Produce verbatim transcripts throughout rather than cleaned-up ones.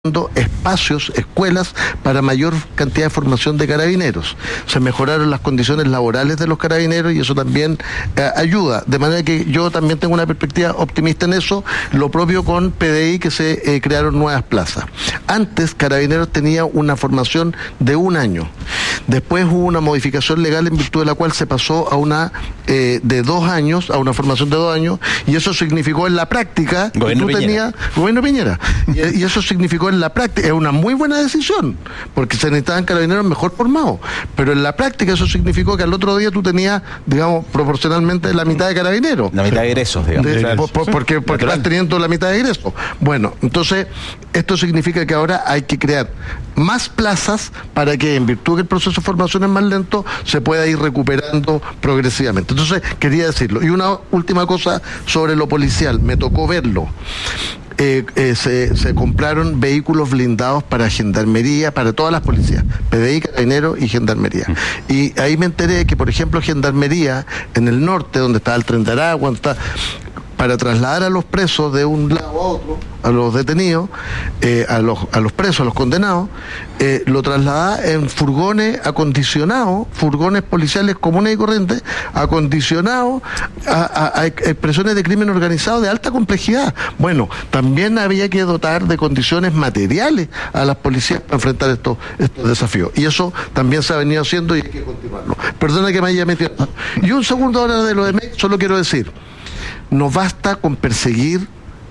espacios, escuelas para mayor cantidad de formación de carabineros. Se mejoraron las condiciones laborales de los carabineros y eso también eh, ayuda, de manera que yo también tengo una perspectiva optimista en eso. Lo propio con P D I, que se eh, crearon nuevas plazas. Antes Carabineros tenía una formación de un año, después hubo una modificación legal en virtud de la cual se pasó a una eh, de dos años, a una formación de dos años, y eso significó en la práctica Gobierno que tú tenías, Gobierno Piñera, y, y eso significó en la práctica, es una muy buena decisión, porque se necesitaban carabineros mejor formados, pero en la práctica eso significó que al otro día tú tenías, digamos, proporcionalmente la mitad de carabineros. La mitad de egresos, digamos. De, claro. por, por, porque porque vas teniendo la mitad de egresos. Bueno, entonces, esto significa que ahora hay que crear más plazas para que, en virtud que el proceso de formación es más lento, se pueda ir recuperando progresivamente. Entonces, quería decirlo. Y una última cosa sobre lo policial, me tocó verlo. Eh, eh, se, se compraron vehículos blindados para gendarmería, para todas las policías, P D I, Carabineros y gendarmería. Mm. Y ahí me enteré que, por ejemplo, gendarmería en el norte, donde está el Tren de Aragua, donde está, para trasladar a los presos de un lado a otro, a los detenidos, eh, a los a los presos, a los condenados, eh, lo trasladaba en furgones acondicionados, furgones policiales comunes y corrientes, acondicionados a, a, a expresiones de crimen organizado de alta complejidad. Bueno, también había que dotar de condiciones materiales a las policías para enfrentar estos, estos desafíos. Y eso también se ha venido haciendo y hay que continuarlo. Perdona que me haya metido. Y un segundo ahora de lo de M E C, solo quiero decir, no basta con perseguir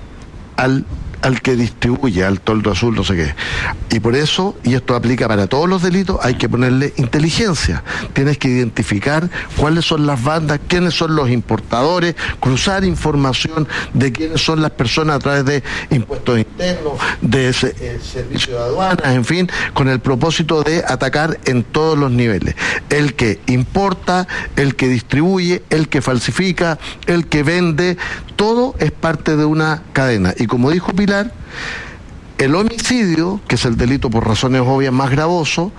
al, al que distribuye, al toldo azul, no sé qué. Y por eso, y esto aplica para todos los delitos, hay que ponerle inteligencia. Tienes que identificar cuáles son las bandas, quiénes son los importadores, cruzar información de quiénes son las personas a través de impuestos internos, de ese, eh, servicio de aduanas, en fin, con el propósito de atacar en todos los niveles. El que importa, el que distribuye, el que falsifica, el que vende, todo es parte de una cadena. Y como dijo Pilar, el homicidio, que es el delito por razones obvias más gravoso,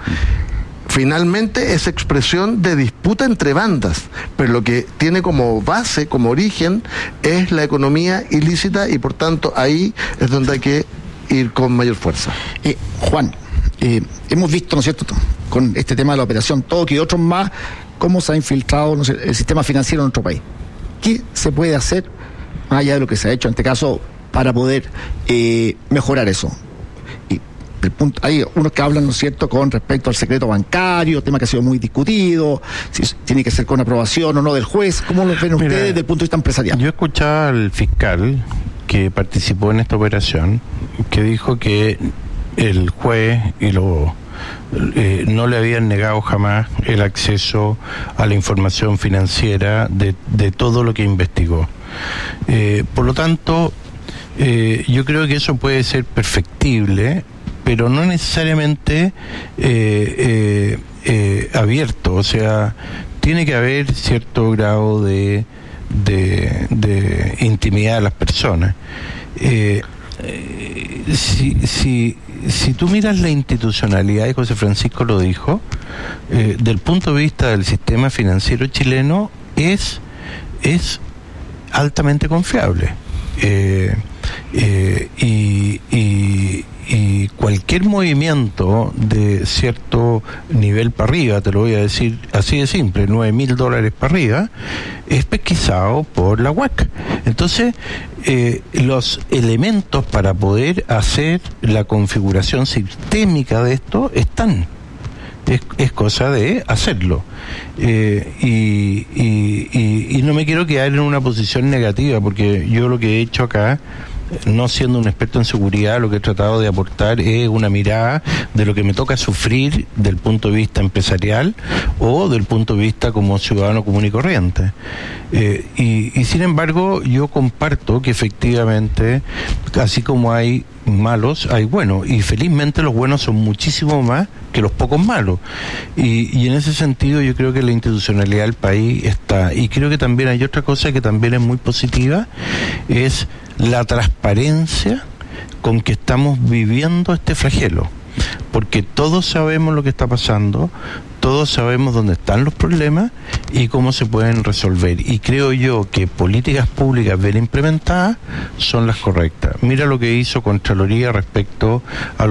finalmente es expresión de disputa entre bandas, pero lo que tiene como base, como origen, es la economía ilícita y por tanto ahí es donde hay que ir con mayor fuerza. Eh, Juan, eh, hemos visto, ¿no es cierto?, con este tema de la operación Toque y otros más, cómo se ha infiltrado, ¿no sé?, el sistema financiero en nuestro país. ¿Qué se puede hacer, más allá de lo que se ha hecho en este caso, para poder eh, mejorar eso? Y el punto, hay unos que hablan, ¿no es cierto?, con respecto al secreto bancario, tema que ha sido muy discutido, si tiene que ser con aprobación o no del juez. ¿Cómo lo ven Mira, ustedes desde el punto de vista empresarial? Yo escuchaba al fiscal que participó en esta operación, que dijo que el juez y lo Eh, no le habían negado jamás el acceso a la información financiera de, de todo lo que investigó. Eh, por lo tanto, eh, yo creo que eso puede ser perfectible, pero no necesariamente eh, eh, eh, abierto. O sea, tiene que haber cierto grado de, de, de intimidad de las personas. Eh, eh, si, si Si tú miras la institucionalidad, y José Francisco lo dijo, eh, del punto de vista del sistema financiero chileno, es, es altamente confiable. Eh, eh, y, y, y cualquier movimiento de cierto nivel para arriba, te lo voy a decir así de simple, nueve mil dólares para arriba, es pesquisado por la U A C. Entonces, eh, los elementos para poder hacer la configuración sistémica de esto están. Es, es cosa de hacerlo. Eh, y, y, y, y no me quiero quedar en una posición negativa, porque yo lo que he hecho acá, no siendo un experto en seguridad, lo que he tratado de aportar es una mirada de lo que me toca sufrir del punto de vista empresarial o del punto de vista como ciudadano común y corriente. Eh, y, y sin embargo, yo comparto que efectivamente, así como hay malos, hay buenos, y felizmente los buenos son muchísimo más que los pocos malos, y, y en ese sentido yo creo que la institucionalidad del país está, y creo que también hay otra cosa que también es muy positiva, es la transparencia con que estamos viviendo este flagelo, porque todos sabemos lo que está pasando, todos sabemos dónde están los problemas y cómo se pueden resolver. Y creo yo que políticas públicas bien implementadas son las correctas. Mira lo que hizo Contraloría respecto a